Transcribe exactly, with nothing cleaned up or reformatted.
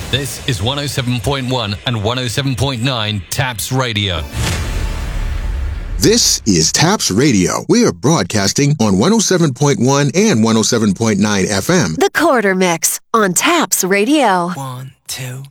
This is one oh seven point one and one oh seven point nine TAPS Radio. This is TAPS Radio. We are broadcasting on one oh seven point one and one oh seven point nine F M. The Quarter Mix on TAPS Radio. One, two.